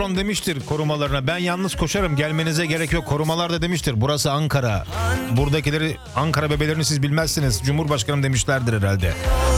Macron demiştir korumalarına, ben yalnız koşarım, gelmenize gerek yok. Korumalar da demiştir, burası Ankara. Buradakileri, Ankara bebelerini siz bilmezsiniz. Cumhurbaşkanım demişlerdir herhalde.